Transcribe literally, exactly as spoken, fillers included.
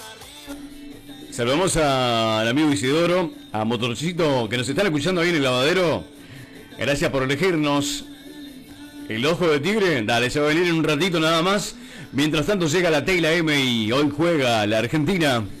Saludamos al amigo Isidoro, a Motorcito, que nos están escuchando ahí en el lavadero. Gracias por elegirnos. El ojo de tigre, dale, se va a venir en un ratito nada más. Mientras tanto llega la Tecla M y hoy juega la Argentina.